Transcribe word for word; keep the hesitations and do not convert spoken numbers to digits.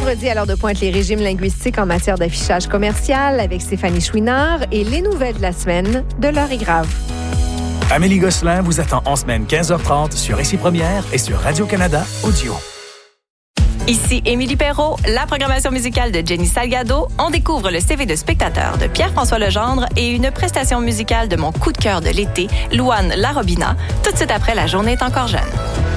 vendredi, à l'heure de pointe, les régimes linguistiques en matière d'affichage commercial avec Stéphanie Chouinard et les nouvelles de la semaine de L'heure est grave. Amélie Gosselin vous attend en semaine quinze heures trente sur Ici Première et sur Radio-Canada Audio. Ici Émilie Perrault, la programmation musicale de Jenny Salgado. On découvre le C V de spectateur de Pierre-François Legendre et une prestation musicale de mon coup de cœur de l'été, Louane Larobina, tout de suite après La journée est encore jeune.